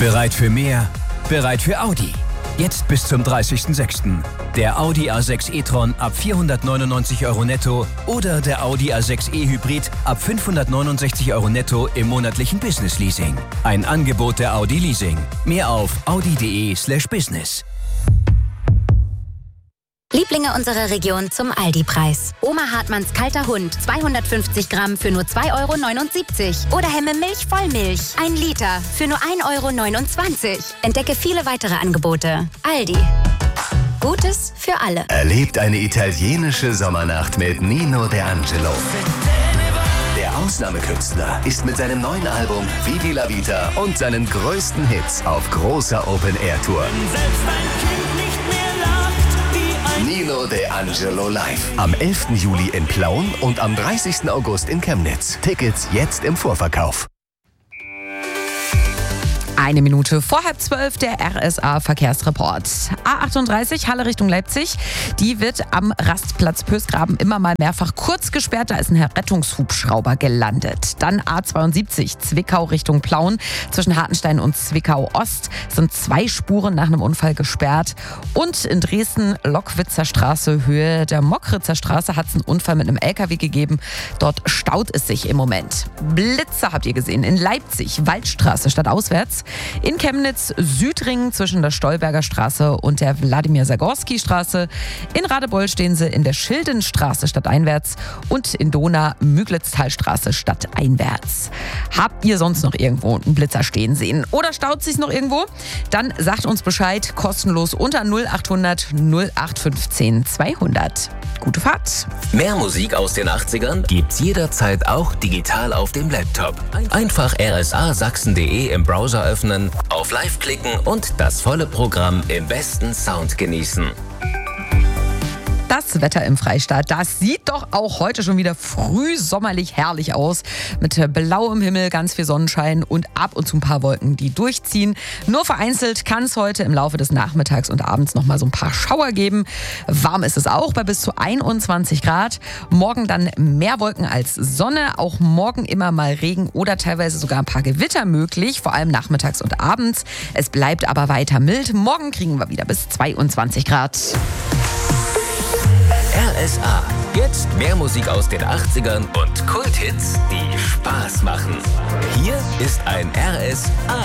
Bereit für mehr? Bereit für Audi. Jetzt bis zum 30.06. Der Audi A6 e-tron ab 499 € netto oder der Audi A6 e-Hybrid ab 569 € netto im monatlichen Business-Leasing. Ein Angebot der Audi Leasing. Mehr auf audi.de/business. Lieblinge unserer Region zum Aldi-Preis. Oma Hartmanns kalter Hund, 250 Gramm für nur 2,79 € Oder Hemme Milch Vollmilch, 1 Liter für nur 1,29 €. Entdecke viele weitere Angebote. Aldi. Gutes für alle. Erlebt eine italienische Sommernacht mit Nino De Angelo. Der Ausnahmekünstler ist mit seinem neuen Album Vivi la Vita und seinen größten Hits auf großer Open-Air-Tour. Nino De Angelo live. Am 11. Juli in Plauen und am 30. August in Chemnitz. Tickets jetzt im Vorverkauf. 1 Minute vor 11:30 der RSA-Verkehrsreport. A38 Halle Richtung Leipzig, die wird am Rastplatz Pösgraben immer mal mehrfach kurz gesperrt. Da ist ein Rettungshubschrauber gelandet. Dann A72 Zwickau Richtung Plauen. Zwischen Hartenstein und Zwickau Ost sind 2 Spuren nach einem Unfall gesperrt. Und in Dresden Lockwitzer Straße, Höhe der Mockritzer Straße, hat es einen Unfall mit einem LKW gegeben. Dort staut es sich im Moment. Blitzer habt ihr gesehen. In Leipzig Waldstraße statt auswärts. In Chemnitz Südring zwischen der Stolberger Straße und der Wladimir-Sagorski-Straße. In Radebeul stehen sie in der Schildenstraße stadteinwärts und in Dohna Müglitztalstraße stadteinwärts. Habt ihr sonst noch irgendwo einen Blitzer stehen sehen oder staut sich noch irgendwo? Dann sagt uns Bescheid, kostenlos unter 0800 0815 200. Gute Fahrt. Mehr Musik aus den 80ern gibt's jederzeit auch digital auf dem Laptop. Einfach rsasachsen.de im Browser öffnen, auf Live klicken und das volle Programm im besten Sound genießen. Das Wetter im Freistaat, das sieht doch auch heute schon wieder frühsommerlich herrlich aus. Mit blauem Himmel, ganz viel Sonnenschein und ab und zu ein paar Wolken, die durchziehen. Nur vereinzelt kann es heute im Laufe des Nachmittags und abends noch mal so ein paar Schauer geben. Warm ist es auch bei bis zu 21 Grad. Morgen dann mehr Wolken als Sonne. Auch morgen immer mal Regen oder teilweise sogar ein paar Gewitter möglich, vor allem nachmittags und abends. Es bleibt aber weiter mild. Morgen kriegen wir wieder bis 22 Grad. RSA. Jetzt mehr Musik aus den 80ern und Kulthits, die Spaß machen. Hier ist ein RSA.